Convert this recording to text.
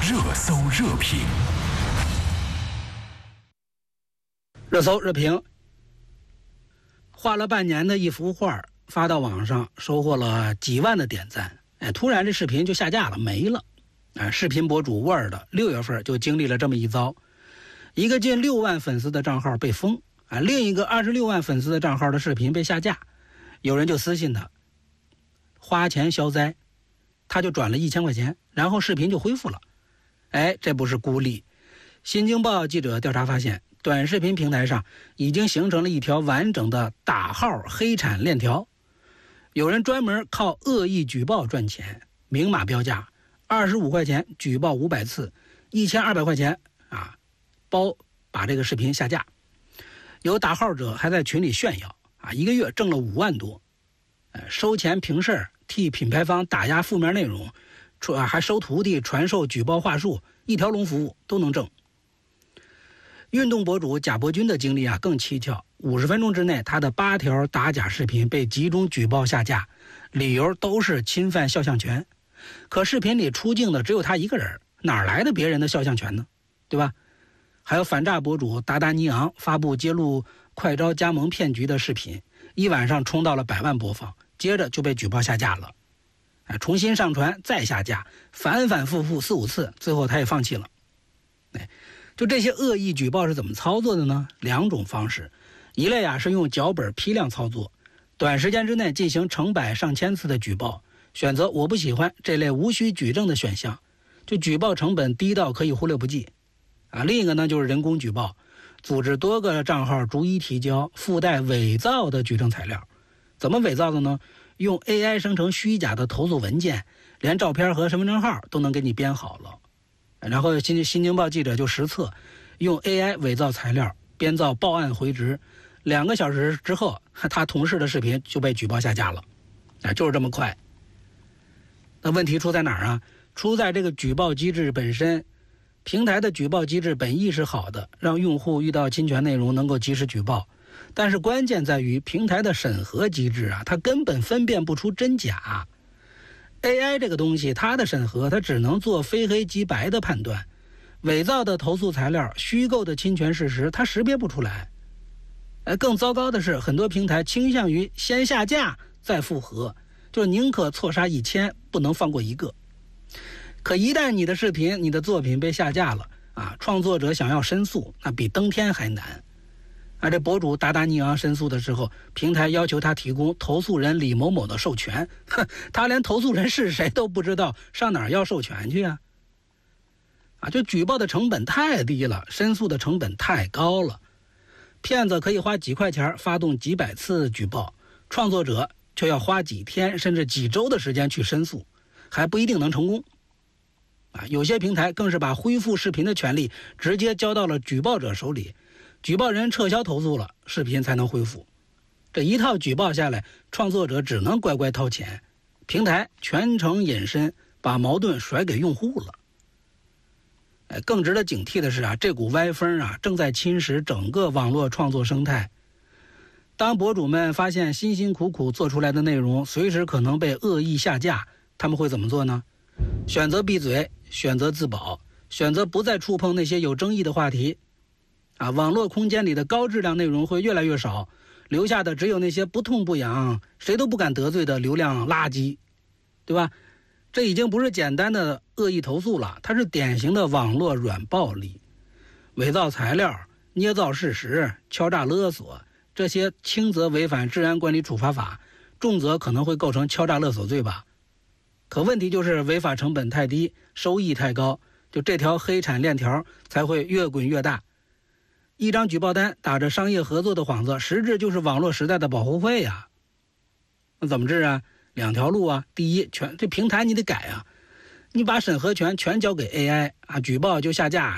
热搜热评。 热搜热评，画了半年的一幅画发到网上，收获了几万的点赞。突然这视频就下架了，没了。视频博主 Word 6月份就经历了这么一遭，一个近6万粉丝的账号被封，另一个26万粉丝的账号的视频被下架。有人就私信他，花钱消灾，他就转了1000块钱，然后视频就恢复了。这不是孤立。新京报记者调查发现，短视频平台上已经形成了一条完整的打号黑产链条。有人专门靠恶意举报赚钱，明码标价，25块钱举报500次，1200块钱把这个视频下架。有打号者还在群里炫耀1个月挣了5万多，收钱平事儿，替品牌方打压负面内容，还收徒弟传授举报话术，一条龙服务都能挣。运动博主贾博军的经历更蹊跷，50分钟之内他的8条打假视频被集中举报下架，理由都是侵犯肖像权。可视频里出镜的只有他一个人，哪来的别人的肖像权呢？对吧？还有反诈博主达达尼昂发布揭露快招加盟骗局的视频，一晚上冲到了100万播放，接着就被举报下架了。重新上传再下架，反反复复4、5次，最后他也放弃了。就这些恶意举报是怎么操作的呢？2种方式，一类是用脚本批量操作，短时间之内进行成百上千次的举报，选择我不喜欢这类无需举证的选项，就举报成本低到可以忽略不计。另一个呢就是人工举报，组织多个账号逐一提交附带伪造的举证材料。怎么伪造的呢？用 AI 生成虚假的投诉文件，连照片和身份证号都能给你编好了。然后新京报记者就实测，用 AI 伪造材料，编造报案回执，2个小时之后，他同事的视频就被举报下架了。就是这么快。那问题出在哪儿啊？出在这个举报机制本身。平台的举报机制本意是好的，让用户遇到侵权内容能够及时举报，但是关键在于平台的审核机制它根本分辨不出真假。AI 这个东西，它的审核它只能做非黑即白的判断，伪造的投诉材料、虚构的侵权事实，它识别不出来。更糟糕的是，很多平台倾向于先下架再复核，就宁可错杀1000，不能放过一个。可一旦你的视频、你的作品被下架了创作者想要申诉，那比登天还难。这博主达达尼昂申诉的时候，平台要求他提供投诉人李某某的授权，他连投诉人是谁都不知道，上哪儿要授权去就举报的成本太低了，申诉的成本太高了。骗子可以花几块钱发动几百次举报，创作者却要花几天甚至几周的时间去申诉，还不一定能成功。有些平台更是把恢复视频的权利直接交到了举报者手里，举报人撤销投诉了，视频才能恢复。这一套举报下来，创作者只能乖乖掏钱，平台全程隐身，把矛盾甩给用户了。更值得警惕的是这股歪风正在侵蚀整个网络创作生态。当博主们发现辛辛苦苦做出来的内容随时可能被恶意下架，他们会怎么做呢？选择闭嘴，选择自保，选择不再触碰那些有争议的话题。网络空间里的高质量内容会越来越少，留下的只有那些不痛不痒、谁都不敢得罪的流量垃圾，对吧？这已经不是简单的恶意投诉了，它是典型的网络软暴力。伪造材料、捏造事实、敲诈勒索，这些轻则违反治安管理处罚法，重则可能会构成敲诈勒索罪吧。可问题就是违法成本太低，收益太高，就这条黑产链条才会越滚越大。一张举报单打着商业合作的幌子，实质就是网络时代的保护费那怎么治2条路第一，这平台你得改你把审核权全交给 AI举报就下架，